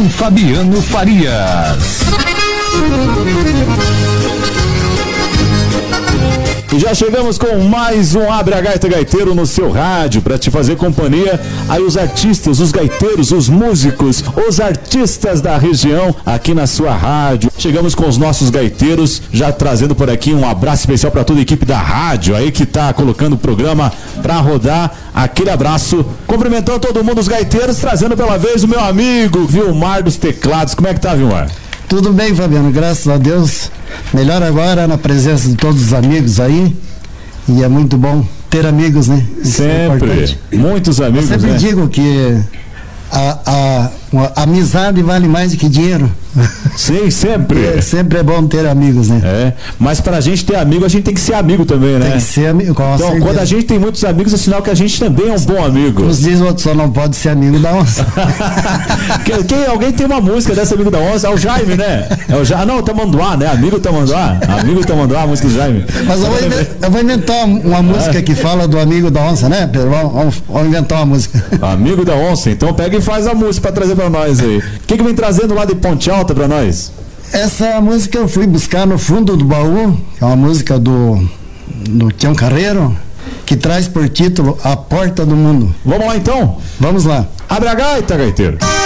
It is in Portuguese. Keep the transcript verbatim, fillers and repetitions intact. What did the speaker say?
com Fabiano Farias. E já chegamos com mais um Abre a Gaita Gaiteiro no seu rádio, para te fazer companhia. Aí os artistas, os gaiteiros, os músicos, os artistas da região aqui na sua rádio. Chegamos com os nossos gaiteiros, já trazendo por aqui um abraço especial para toda a equipe da rádio aí que tá colocando o programa para rodar. Aquele abraço, cumprimentando todo mundo, os gaiteiros, trazendo pela vez o meu amigo Vilmar dos Teclados. Como é que tá, Vilmar? Tudo bem, Fabiano, graças a Deus. Melhor agora na presença de todos os amigos aí. E é muito bom ter amigos, né? Isso sempre, é muitos amigos. Eu sempre né? digo que a, a, a amizade vale mais do que dinheiro. Sim, sempre. É, sempre é bom ter amigos, né? É, mas pra gente ter amigo, a gente tem que ser amigo também, né? Tem que ser amigo, com Então, certeza. quando a gente tem muitos amigos, é sinal que a gente também é um bom amigo. Nos diz outros, só não pode ser amigo da onça. quem, quem, alguém tem uma música dessa amigo da onça? É o Jaime, né? É o ja... Não, o Tamanduá, né? Amigo Tamanduá. Amigo Tamanduá, a música do Jaime. Mas eu vou, inven- eu vou inventar uma música que fala do amigo da onça, né, Pedro? Vamos, vamos, vamos inventar uma música. Amigo da onça. Então pega e faz a música pra trazer pra nós aí. O que que vem trazendo lá de Ponte Alta pra nós? Essa música eu fui buscar no fundo do baú, que é uma música do, do Tião Carreiro, que traz por título A Porta do Mundo. Vamos lá então? Vamos lá. Abre a gaita, gaiteiro.